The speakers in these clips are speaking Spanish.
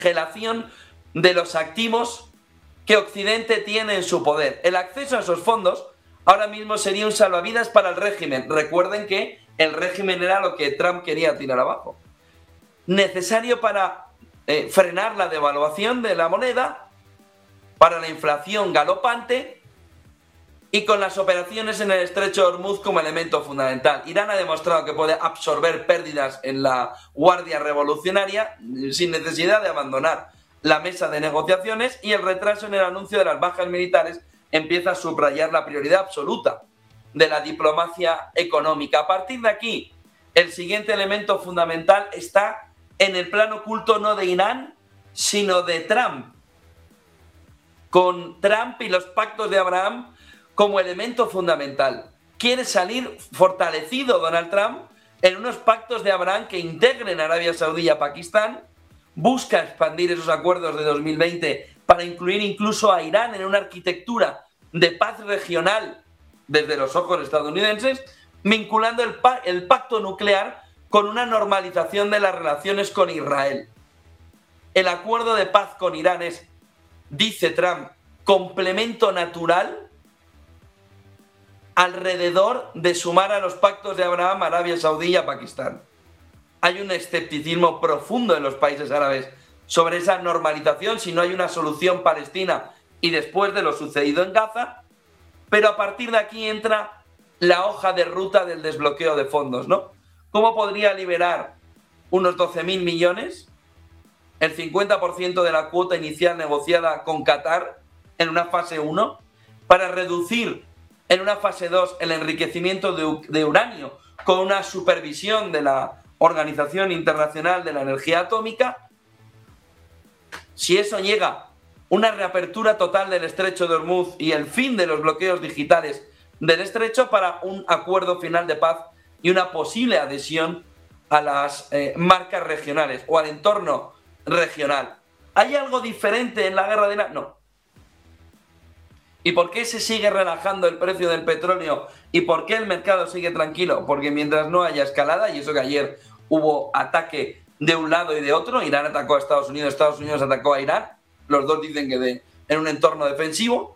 relación de los activos que Occidente tiene en su poder. El acceso a esos fondos ahora mismo sería un salvavidas para el régimen. Recuerden que el régimen era lo que Trump quería tirar abajo. Necesario para frenar la devaluación de la moneda, para la inflación galopante y con las operaciones en el estrecho de Hormuz como elemento fundamental. Irán ha demostrado que puede absorber pérdidas en la guardia revolucionaria sin necesidad de abandonar la mesa de negociaciones, y el retraso en el anuncio de las bajas militares empieza a subrayar la prioridad absoluta de la diplomacia económica. A partir de aquí, el siguiente elemento fundamental está en el plano oculto no de Irán, sino de Trump. Con Trump y los pactos de Abraham como elemento fundamental. Quiere salir fortalecido Donald Trump en unos pactos de Abraham que integren a Arabia Saudí y a Pakistán. Busca expandir esos acuerdos de 2020 para incluir incluso a Irán en una arquitectura de paz regional desde los ojos estadounidenses, vinculando el pacto nuclear con una normalización de las relaciones con Israel. El acuerdo de paz con Irán es, dice Trump, complemento natural alrededor de sumar a los pactos de Abraham, Arabia Saudí y a Pakistán. Hay un escepticismo profundo en los países árabes sobre esa normalización si no hay una solución palestina y después de lo sucedido en Gaza, pero a partir de aquí entra la hoja de ruta del desbloqueo de fondos, ¿no? ¿Cómo podría liberar unos 12.000 millones, el 50% de la cuota inicial negociada con Qatar en una fase 1, para reducir en una fase 2 el enriquecimiento de uranio con una supervisión de la Organización Internacional de la Energía Atómica? Si eso llega, una reapertura total del estrecho de Hormuz y el fin de los bloqueos digitales del estrecho para un acuerdo final de paz y una posible adhesión a las marcas regionales o al entorno regional. ¿Hay algo diferente en la guerra de Irán? No. ¿Y por qué se sigue relajando el precio del petróleo? ¿Y por qué el mercado sigue tranquilo? Porque mientras no haya escalada, y eso que ayer hubo ataque de un lado y de otro, Irán atacó a Estados Unidos atacó a Irán, los dos dicen que en un entorno defensivo,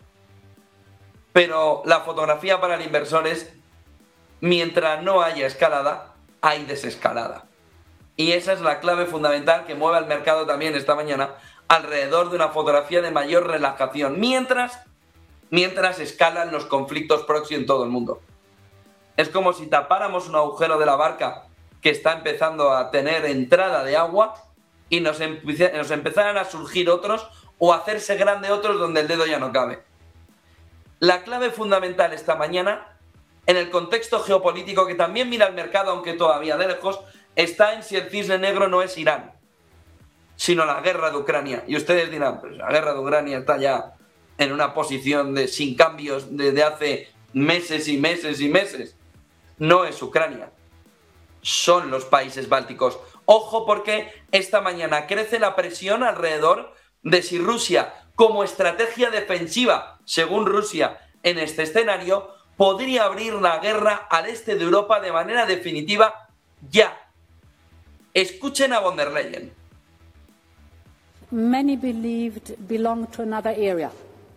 pero la fotografía para el inversor es, mientras no haya escalada, hay desescalada. Y esa es la clave fundamental que mueve al mercado también esta mañana alrededor de una fotografía de mayor relajación, mientras escalan los conflictos proxy en todo el mundo. Es como si tapáramos un agujero de la barca que está empezando a tener entrada de agua y nos empezaran a surgir otros o a hacerse grande otros donde el dedo ya no cabe. La clave fundamental esta mañana, en el contexto geopolítico que también mira el mercado, aunque todavía de lejos, está en si el cisne negro no es Irán, sino la guerra de Ucrania. Y ustedes dirán, pues la guerra de Ucrania está ya en una posición sin cambios desde hace meses y meses y meses. No es Ucrania, son los países bálticos. Ojo, porque esta mañana crece la presión alrededor de si Rusia, como estrategia defensiva, según Rusia, en este escenario, podría abrir la guerra al este de Europa de manera definitiva ya. Escuchen a von der Leyen. Many believed belonged to another era.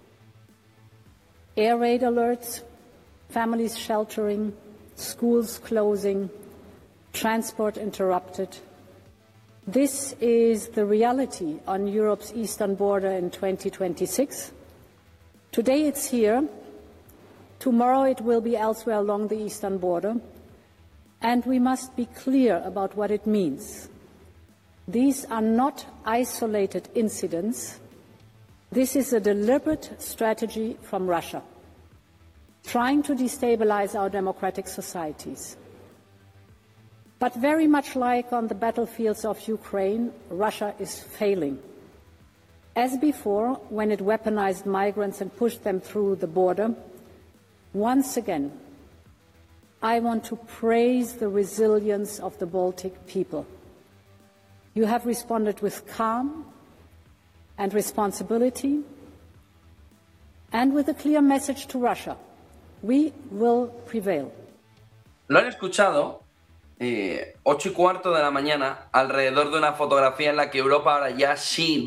Air raid alerts, families sheltering, schools closing, transport interrupted. This is the reality on Europe's eastern border in 2026. Today it's here. Tomorrow it will be elsewhere along the eastern border. And we must be clear about what it means. These are not isolated incidents. This is a deliberate strategy from Russia, trying to destabilize our democratic societies. But very much like on the battlefields of Ukraine, Russia is failing. As before, when it weaponized migrants and pushed them through the border, once again, I want to praise the resilience of the Baltic people. You have responded with calm and responsibility and with a clear message to Russia. We will prevail. ¿Lo han escuchado? 8:15 de la mañana, alrededor de una fotografía en la que Europa ahora ya sí